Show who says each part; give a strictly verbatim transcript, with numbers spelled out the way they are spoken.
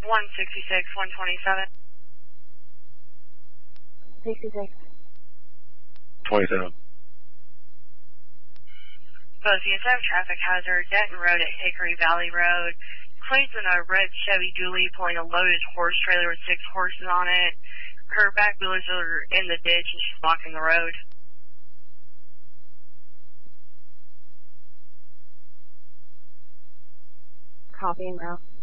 Speaker 1: one sixty-six, one twenty-seven.
Speaker 2: sixty-six.
Speaker 3: twenty-seven.
Speaker 1: Both units have traffic hazard. Denton Road at Hickory Valley Road. Claims in a red Chevy Dually pulling a loaded horse trailer with six horses on it. Her back wheelers are in the ditch and she's blocking the road.
Speaker 2: Copy and route.